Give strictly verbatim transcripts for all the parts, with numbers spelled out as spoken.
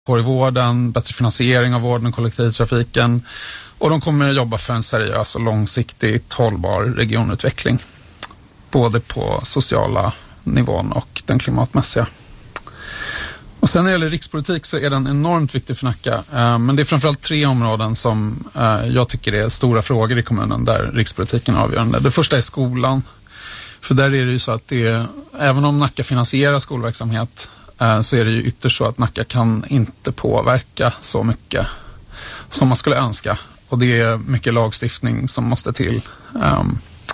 i vården, bättre finansiering av vården och kollektivtrafiken. Och de kommer att jobba för en seriös och långsiktigt hållbar regionutveckling. Både på sociala nivån och den klimatmässiga. Och sen när det gäller rikspolitik så är den enormt viktig för Nacka. Men det är framförallt tre områden som jag tycker är stora frågor i kommunen där rikspolitiken är avgörande. Det första är skolan. För där är det ju så att det är, även om Nacka finansierar skolverksamhet så är det ju ytterst så att Nacka kan inte påverka så mycket som man skulle önska. Och det är mycket lagstiftning som måste till. Um,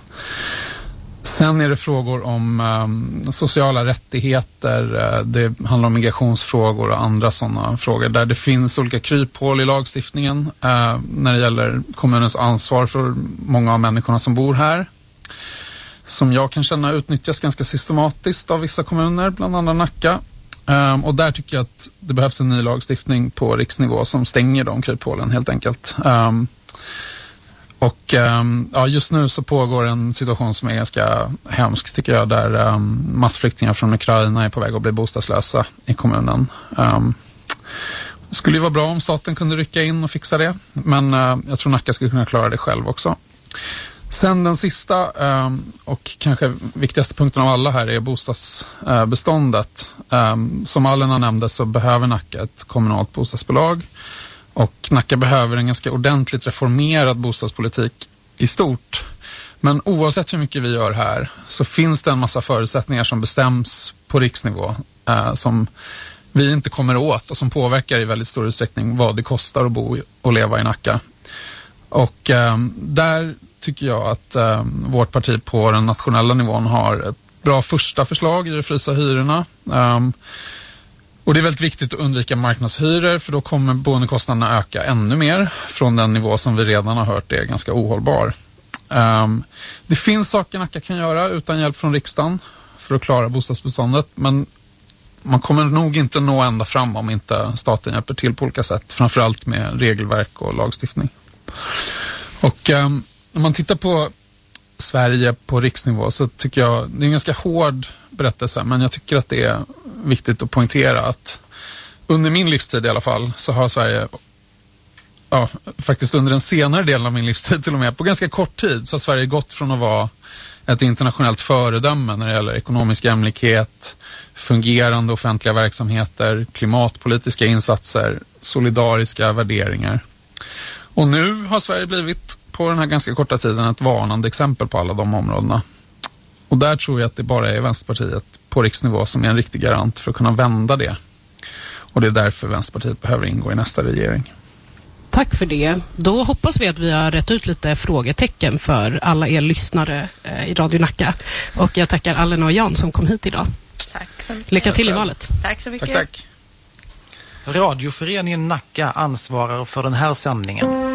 sen är det frågor om um, sociala rättigheter. Det handlar om migrationsfrågor och andra sådana frågor där det finns olika kryphål i lagstiftningen uh, när det gäller kommunens ansvar för många av människorna som bor här. Som jag kan känna utnyttjas ganska systematiskt av vissa kommuner, bland annat Nacka. Um, och där tycker jag att det behövs en ny lagstiftning på riksnivå som stänger de kryphålen helt enkelt. Um, och um, ja, just nu så pågår en situation som är ganska hemsk tycker jag, där um, massflyktingar från Ukraina är på väg att bli bostadslösa i kommunen. Um, det skulle ju vara bra om staten kunde rycka in och fixa det, men uh, jag tror Nacka skulle kunna klara det själv också. Sen den sista um, och kanske viktigaste punkten av alla här är bostadsbeståndet. Um, som Alena nämnde så behöver Nacka ett kommunalt bostadsbolag. Och Nacka behöver en ganska ordentligt reformerad bostadspolitik i stort. Men oavsett hur mycket vi gör här så finns det en massa förutsättningar som bestäms på riksnivå. Uh, som vi inte kommer åt och som påverkar i väldigt stor utsträckning vad det kostar att bo och leva i Nacka. Och um, där tycker jag att eh, vårt parti på den nationella nivån har ett bra första förslag i att frysa hyrorna. Um, och det är väldigt viktigt att undvika marknadshyror för då kommer boendekostnaderna öka ännu mer från den nivå som vi redan har hört är ganska ohållbar. Um, det finns saker Nacka kan göra utan hjälp från riksdagen för att klara bostadsbeståndet, men man kommer nog inte nå ända fram om inte staten hjälper till på olika sätt, framförallt med regelverk och lagstiftning. Och um, om man tittar på Sverige på riksnivå så tycker jag, det är en ganska hård berättelse, men jag tycker att det är viktigt att poängtera att under min livstid i alla fall så har Sverige, ja, faktiskt under den senare delen av min livstid till och med, på ganska kort tid så har Sverige gått från att vara ett internationellt föredöme när det gäller ekonomisk jämlikhet, fungerande offentliga verksamheter, klimatpolitiska insatser, solidariska värderingar. Och nu har Sverige blivit på den här ganska korta tiden ett varnande exempel på alla de områdena. Och där tror jag att det bara är Vänsterpartiet på riksnivå som är en riktig garant för att kunna vända det. Och det är därför Vänsterpartiet behöver ingå i nästa regering. Tack för det. Då hoppas vi att vi har rätt ut lite frågetecken för alla er lyssnare i Radio Nacka. Och jag tackar Alena och Jan som kom hit idag. Tack så mycket. Lycka till i valet. Tack så mycket. Tack, tack. Radioföreningen Nacka ansvarar för den här sändningen.